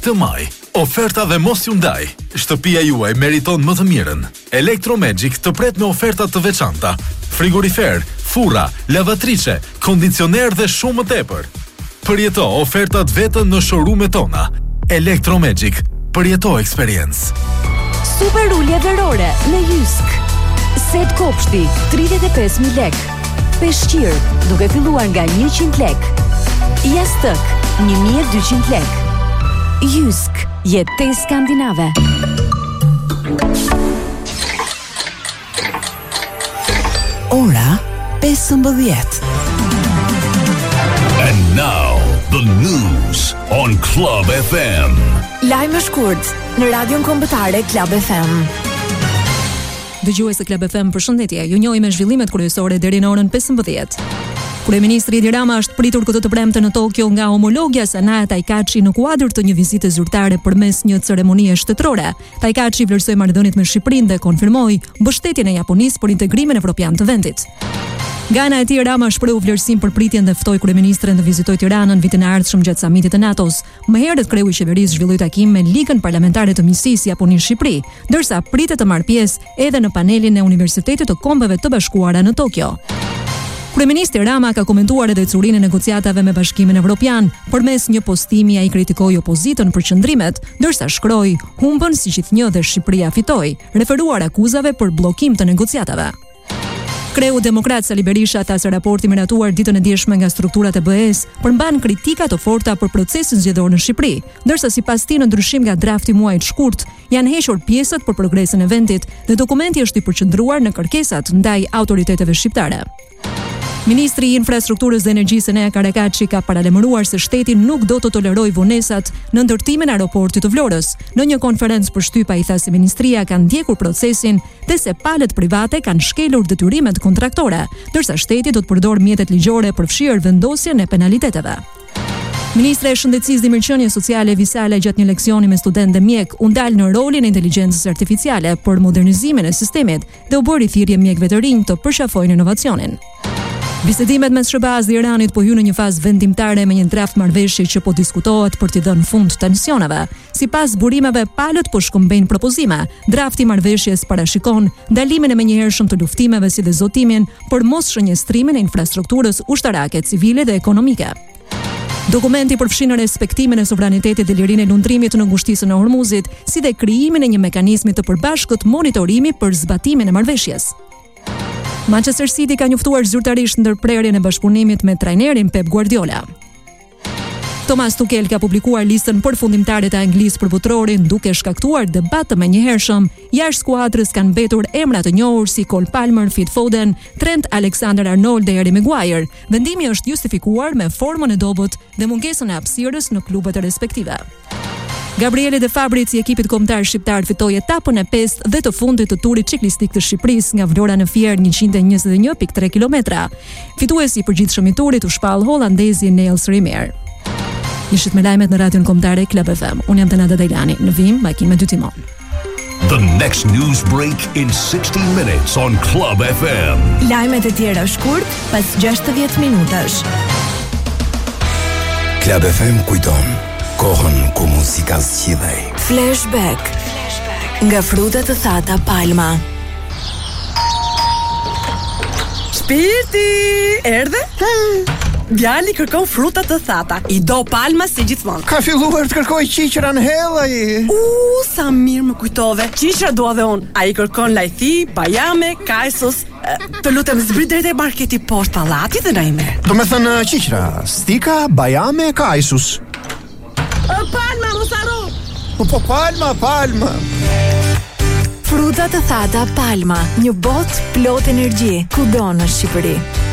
këtë maj. Oferta dhe mos ju ndaj. Shtëpia juaj meriton më të mirën. Electromagic të pret me oferta të veçanta. Frigorifer, furra, lavatrice, kondicioner dhe shumë më tepër. Përjeto ofertat vetëm në showroom-et tona. Electromagic, përjeto experience. Super ulje verore në Jysk. Set kopshti 35.000 lek. Peshqir duke filluar nga 100 lek. Jastëk 1.200 lek. Jysk, jetë skandinave. Ora 15. And now the news on Club FM. Lajme shkurt në Radion Kombëtare Club FM. Dëgjues të Club FM, përshëndetje. Ju njohim me zhvillimet kryesore deri në orën 15. Kryeministri Edi Rama është pritur këtë të premte në Tokyo nga homologja Sanae Taikachi në kuadër të një vizite zyrtare përmes një ceremonie shtetërore. Taikachi vlerësoi marrëdhëniet me Shqipërinë dhe konfirmoi mbështetjen e Japonisë për integrimin evropian të vendit. Nga ana e tij, Rama shprehu vlerësim për pritjen dhe ftoi kryeministren të vizitojë Tiranën vitin e ardhshëm gjatë samitit të NATO-s. Më herët kreu i qeverisë zhvilloi takim me Ligën Parlamentare të Miqësisë Japoni-Shqipëri, ndërsa pritet të marrë pjesë edhe në panelin e Universitetit të Kombeve të Bashkuara në Tokyo. Kryeministri Rama ka komentuar edhe curinë e negociatave me Bashkimin Evropian. Përmes një postimi ai kritikoi opozitën për qëndrimet, ndërsa shkroi humbën si gjithnjë dhe Shqipëria fitoi, referuar akuzave për bllokim të negociatave. Kreu demokrat Sali Berisha tha se raporti miratuar ditën e djeshme nga strukturat e BE-s përmban kritika të forta për procesin zgjedhor në Shqipëri, ndërsa sipas tij në ndryshim nga drafti muajit shkurt, janë hequr pjesët për progresin e vendit dhe dokumenti është i përqendruar në kërkesat ndaj autoriteteve shqiptare. Ministri i Infrastrukturës dhe Energjisë Enea Karakaçi ka paralemëruar se shteti nuk do të tolerojë vonesat në ndërtimin e aeroportit të Vlorës. Në një konferencë përshtyp ai tha se ministria ka ndjekur procesin dhe se palët private kanë shkelur detyrimet kontraktore, ndërsa shteti do të përdorë mjetet ligjore për fshirë vendosjen e penaliteteve. Ministra e Shëndetësisë dhe Mirëqenies Sociale Visale gjatë një leksioni me studentë dhe mjek u ndal në rolin e inteligjencës artificiale për modernizimin e sistemit dhe u bëri thirrje mjekëve të rinj të përshafojnë inovacionin. Bisedimet mes SBA-s dhe Iranit po hyn në një fazë vendimtare me një draft marrëveshje që po diskutohet për t'i dhënë fund tensioneve. Sipas burimeve, palët po shkëmbejnë propozime. Drafti i marrëveshjes parashikon ndalimin e menjëhershëm të luftimeve si dhe zotimin për mos shënjestrimin e infrastrukturës ushtarake, civile dhe ekonomike. Dokumenti përfshin respektimin e sovranitetit dhe lirinë e lundrimit në ngushtisën e Hormuzit, si dhe krijimin e një mekanizmi të përbashkët monitorimi për zbatimin e marrëveshjes. Manchester City ka njoftuar zyrtarisht ndërprerjen e bashkëpunimit me trajnerin Pep Guardiola. Thomas Tuchel ka publikuar listën përfundimtare të Anglisë për botrorin, duke shkaktuar debat të menjëhershëm. Jashtë skuadrës kanë mbetur emra të njohur si Cole Palmer, Phil Foden, Trent Alexander-Arnold dhe Harry Maguire. Vendimi është justifikuar me formën e dobët dhe mungesën e hapësirës në klubet e respektive. Gabriele De Fabrit si ekipit kombëtar shqiptar fitoi etapën e 5 dhe të fundit të turit ciklistik të Shqipërisë nga Vlora në Fier 121.3 kilometra. Fituesi i përgjithshëm i turit u shpall holandezi Nels Rimer. Ishit me lajmet në Radion Kombëtare Club FM. Unë jam Tenada Dajlani, në vim makinë me 2 timon. The next news break in 60 minutes on Club FM. Lajmet e tjera shkurt pas 60 minutash. Club FM kujton kohën ku muzika zgjidhej. Flashback nga frutat të thata Palma. Shpirti, erdhe? Djali kërkon frutat të thata. I do Palma si gjithmonë. Ka filluar të kërkoj qiqra në hellaj. Sa mirë më kujtove. Qiqra dua dhe unë. Ai kërkon lajthi, bajame, kajsos. Të lutem zbrit drejt e marketi poshtë pallatit dhe na i merr. Do me thënë qiqra, stika, bajame, kajsus. Palma, mos harro. Po Palma. Frutat të thata Palma, një botë plot energji, kudo në Shqipëri.